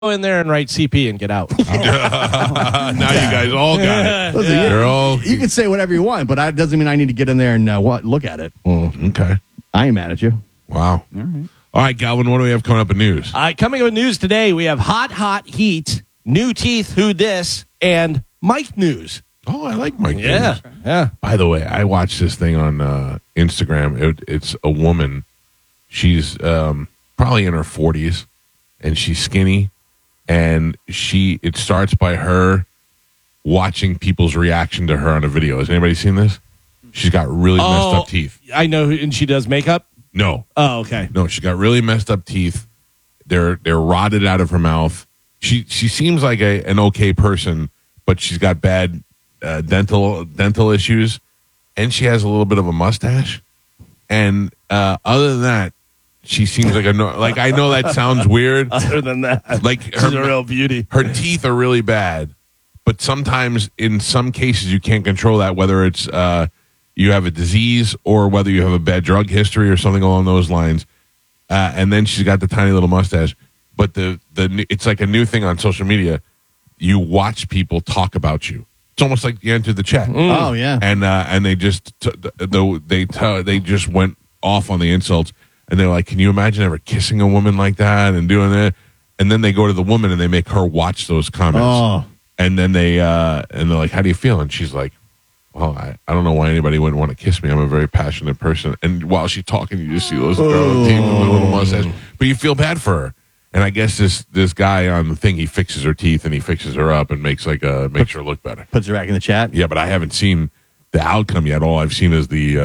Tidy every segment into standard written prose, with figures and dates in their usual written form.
in there and write CP and get out. Now you guys all got it. Listen, you can say whatever you want, but that doesn't mean I need to get in there and look at it. Okay. I ain't mad at you. Wow. All right, Galvin, what do we have coming up in news? Coming up in news today, we have hot heat, new teeth, who dis, and Mike news. Oh, I like Mike. Yeah. News. By the way, I watched this thing on Instagram. It's a woman. She's probably in her 40s, and she's skinny. And it starts by her watching people's reaction to her on a video. Has anybody seen this? She's got really messed up teeth. I know, and she does makeup? No. Oh, okay. No, she's got really messed up teeth. They're rotted out of her mouth. She seems like an okay person, but she's got bad dental issues, and she has a little bit of a mustache. And other than that, she seems like I know that sounds weird. Other than that, like she's a real beauty. Her teeth are really bad, but sometimes in some cases you can't control that, whether it's you have a disease or whether you have a bad drug history or something along those lines. And then she's got the tiny little mustache. But it's like a new thing on social media. You watch people talk about you. It's almost like you entered the chat. Oh yeah, and they just they just went off on the insults. And they're like, can you imagine ever kissing a woman like that and doing that? And then they go to the woman and they make her watch those comments. Oh. And then they're like, how do you feel? And she's like, well, I don't know why anybody wouldn't want to kiss me. I'm a very passionate person. And while she's talking, you just see those girls teeth with a little mustache. But you feel bad for her. And I guess this guy on the thing, he fixes her teeth and he fixes her up and makes her look better. Puts her back in the chat. Yeah, but I haven't seen the outcome yet. All I've seen is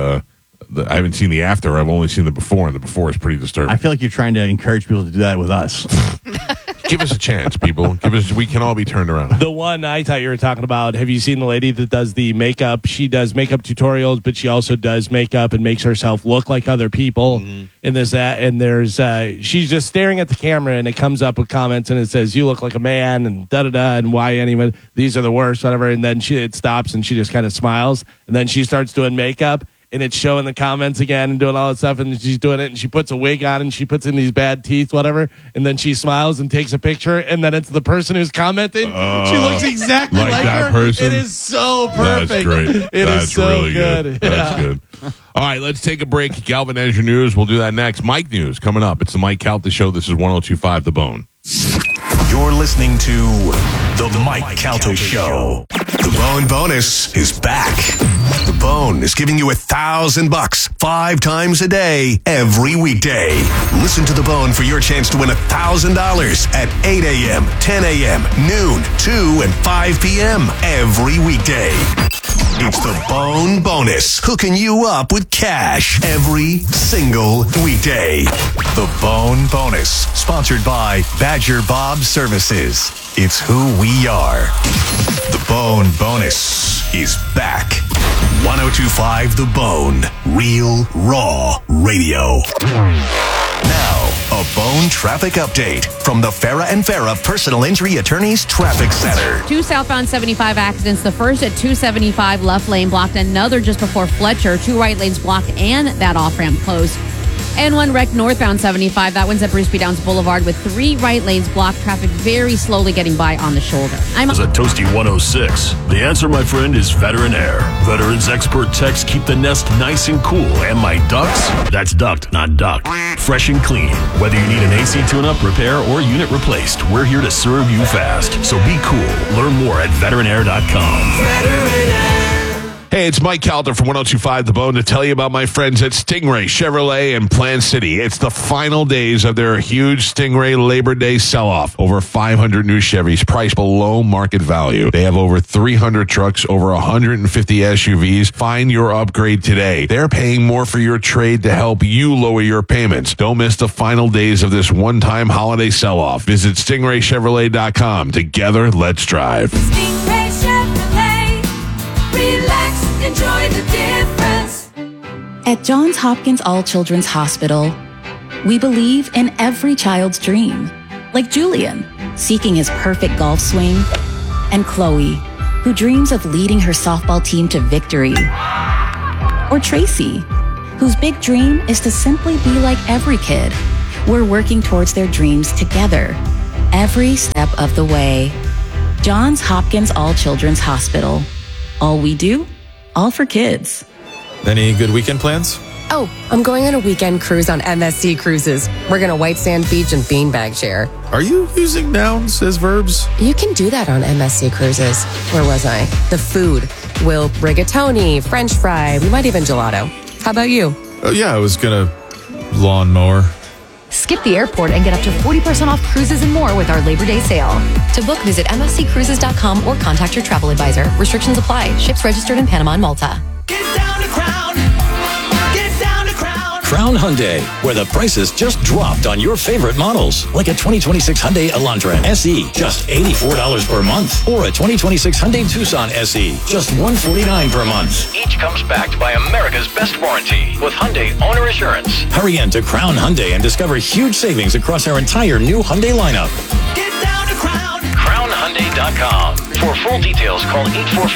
I haven't seen the after. I've only seen the before, and the before is pretty disturbing. I feel like you're trying to encourage people to do that with us. Give us a chance, people. We can all be turned around. The one I thought you were talking about, have you seen the lady that does the makeup? She does makeup tutorials, but she also does makeup and makes herself look like other people. And there's she's just staring at the camera, and it comes up with comments, and it says, you look like a man, and da-da-da, and why anyone, these are the worst, whatever. And then it stops, and she just kind of smiles, and then she starts doing makeup. And it's showing the comments again and doing all that stuff. And she's doing it. And she puts a wig on and she puts in these bad teeth, whatever. And then she smiles and takes a picture. And then it's the person who's commenting. She looks exactly like that her. person? It is so perfect. That's great. That's so really good. That's good. All right, let's take a break. Galvin has your news. We'll do that next. Mike News coming up. It's the Mike Calta Show. This is 102.5 The Bone. You're listening to The Mike Calta Show. The Bone Bonus is back. The Bone is giving you $1,000 5 times a day, every weekday. Listen to The Bone for your chance to win $1,000 at 8 a.m., 10 a.m., noon, 2, and 5 p.m. every weekday. It's The Bone Bonus, hooking you up with cash every single weekday. The Bone Bonus, sponsored by Badger Bob Services. It's who we are. The Bone Bonus is back. 102.5 The Bone, real, raw radio. Now, a Bone traffic update from the Farah and Farah Personal Injury Attorneys Traffic Center. 2 southbound 75 accidents. The first at 275 left lane blocked, another just before Fletcher. 2 right lanes blocked and that off-ramp closed. And 1 wrecked northbound 75. That one's at Bruce B. Downs Boulevard with 3 right lanes blocked. Traffic very slowly getting by on the shoulder. As a Toasty 106, the answer, my friend, is Veteran Air. Veterans expert techs keep the nest nice and cool. And my ducts? That's duct, not duck. Fresh and clean. Whether you need an AC tune-up, repair, or unit replaced, we're here to serve you fast. So be cool. Learn more at veteranair.com. Veteran Air. Hey, it's Mike Calder from 102.5 The Bone to tell you about my friends at Stingray Chevrolet in Plant City. It's the final days of their huge Stingray Labor Day sell-off. Over 500 new Chevys priced below market value. They have over 300 trucks, over 150 SUVs. Find your upgrade today. They're paying more for your trade to help you lower your payments. Don't miss the final days of this one-time holiday sell-off. Visit StingrayChevrolet.com. Together, let's drive. Stingray Chevrolet. Relax, enjoy the difference. At Johns Hopkins All Children's Hospital, we believe in every child's dream. Like Julian, seeking his perfect golf swing, and Chloe, who dreams of leading her softball team to victory. Or Tracy, whose big dream is to simply be like every kid. We're working towards their dreams together. every step of the way. Johns Hopkins All Children's Hospital. All we do, all for kids. Any good weekend plans? Oh, I'm going on a weekend cruise on MSC Cruises. We're going to White Sand Beach and Beanbag Chair. Are you using nouns as verbs? You can do that on MSC Cruises. Where was I? The food. We'll rigatoni, French fry, we might even gelato. How about you? Oh, yeah, I was going to lawnmower. Skip the airport and get up to 40% off cruises and more with our Labor Day sale. To book, visit msccruises.com or contact your travel advisor. Restrictions apply. Ships registered in Panama and Malta. Get down to Crown. Get down to Crown. Crown Hyundai, where the prices just dropped on your favorite models. Like a 2026 Hyundai Elantra SE, just $84 per month. Or a 2026 Hyundai Tucson SE, just $149 per month. Each comes backed by America's best warranty with Hyundai Owner Assurance. Hurry in to Crown Hyundai and discover huge savings across our entire new Hyundai lineup. Get down to Crown. CrownHyundai.com. For full details, call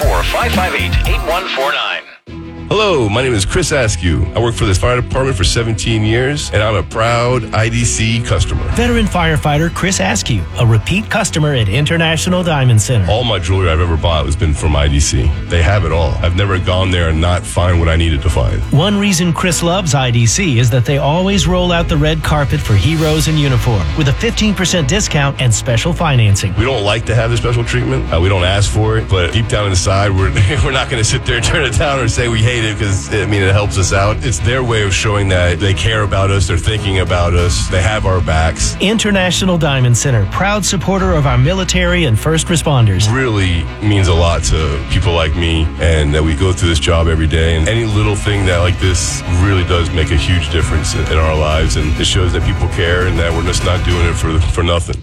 844-558-8149. Hello, my name is Chris Askew. I work for this fire department for 17 years, and I'm a proud IDC customer. Veteran firefighter Chris Askew, a repeat customer at International Diamond Center. All my jewelry I've ever bought has been from IDC. They have it all. I've never gone there and not find what I needed to find. One reason Chris loves IDC is that they always roll out the red carpet for heroes in uniform with a 15% discount and special financing. We don't like to have the special treatment. We don't ask for it, but deep down inside, we're not going to sit there and turn it down or say we hate it because, it helps us out. It's their way of showing that they care about us, they're thinking about us, they have our backs. International Diamond Center, proud supporter of our military and first responders. Really means a lot to people like me, and that we go through this job every day, and any little thing that like this really does make a huge difference in our lives, and it shows that people care and that we're just not doing it for nothing.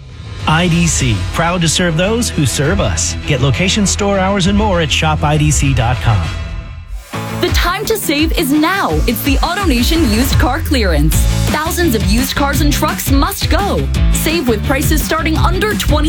IDC, proud to serve those who serve us. Get location, store hours, and more at shopidc.com. The time to save is now. It's the AutoNation used car clearance. Thousands of used cars and trucks must go. Save with prices starting under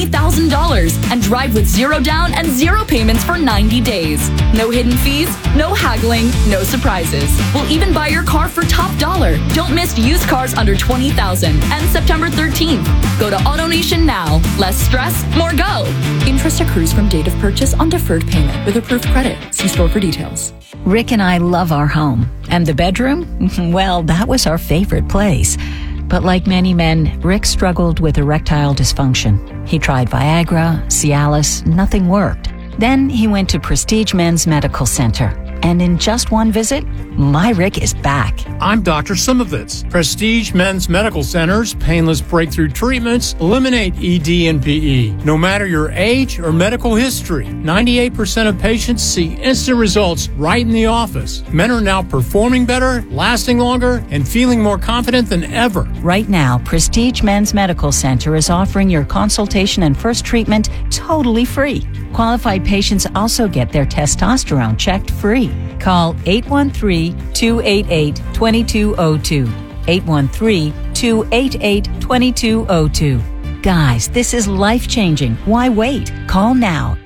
$20,000 and drive with zero down and zero payments for 90 days. No hidden fees, no haggling, no surprises. We'll even buy your car for top dollar. Don't miss used cars under $20,000 and September 13th. Go to AutoNation now. Less stress, more go. Interest accrues from date of purchase on deferred payment with approved credit. See store for details. Rick and I love our home. And the bedroom? Well, that was our favorite place. But like many men, Rick struggled with erectile dysfunction. He tried Viagra, Cialis, nothing worked. Then he went to Prestige Men's Medical Center. And in just one visit, my Rick is back. I'm Dr. Simovitz. Prestige Men's Medical Center's painless breakthrough treatments eliminate ED and PE. No matter your age or medical history, 98% of patients see instant results right in the office. Men are now performing better, lasting longer, and feeling more confident than ever. Right now, Prestige Men's Medical Center is offering your consultation and first treatment totally free. Qualified patients also get their testosterone checked free. Call 813-288-2202. 813-288-2202. Guys, this is life-changing. Why wait? Call now.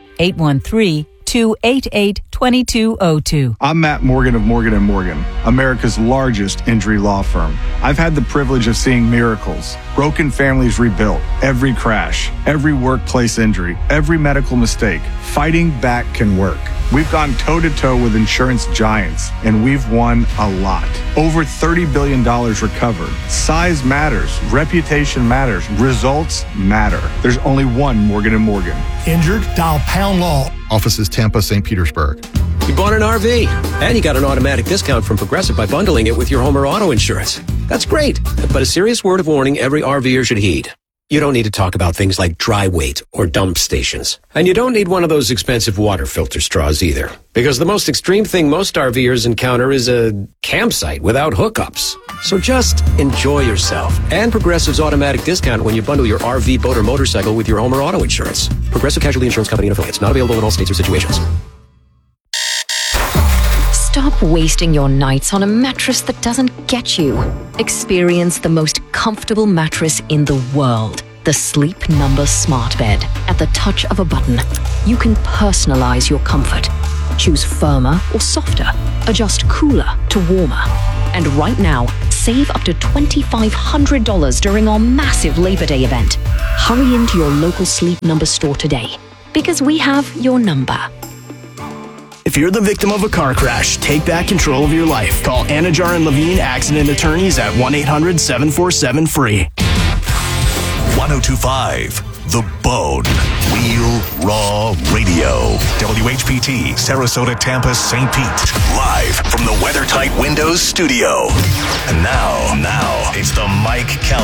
813-288-2202. I'm Matt Morgan of Morgan & Morgan, America's largest injury law firm. I've had the privilege of seeing miracles, broken families rebuilt, every crash, every workplace injury, every medical mistake. Fighting back can work. We've gone toe-to-toe with insurance giants, and we've won a lot. Over $30 billion recovered. Size matters. Reputation matters. Results matter. There's only one Morgan & Morgan. Injured? Dial pound law. Offices Tampa, St. Petersburg. You bought an RV, and you got an automatic discount from Progressive by bundling it with your home or auto insurance. That's great, but a serious word of warning every RVer should heed. You don't need to talk about things like dry weight or dump stations. And you don't need one of those expensive water filter straws either. Because the most extreme thing most RVers encounter is a campsite without hookups. So just enjoy yourself and Progressive's automatic discount when you bundle your RV, boat, or motorcycle with your home or auto insurance. Progressive Casualty Insurance Company and Affiliates. Not available in all states or situations. Stop wasting your nights on a mattress that doesn't get you. Experience the most comfortable mattress in the world. The Sleep Number Smart Bed. At the touch of a button, you can personalize your comfort. Choose firmer or softer. Adjust cooler to warmer. And right now, save up to $2,500 during our massive Labor Day event. Hurry into your local Sleep Number store today, because we have your number. If you're the victim of a car crash, take back control of your life. Call Anajar and Levine Accident Attorneys at 1-800-747-FREE. 1025 The Bone. Real Raw Radio. WHPT, Sarasota, Tampa, St. Pete. Live from the WeatherTight Windows studio. And now, it's the Mike Calta